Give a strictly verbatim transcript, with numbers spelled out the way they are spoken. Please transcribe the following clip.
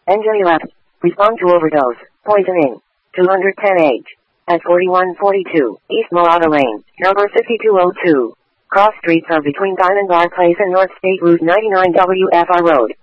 N J left. Respond to overdose. Poisoning. two ten H. At forty-one forty-two, East Malata Lane, number fifty-two oh two. Cross streets are between Diamond Bar Place and North State Route ninety-nine W F R Road.